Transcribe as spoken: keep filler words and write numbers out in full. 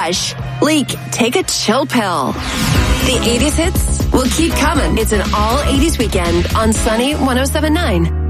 Rush. Leak, take a chill pill. The eighties hits will keep coming. It's an all eighties weekend on Sunny one oh seven point nine.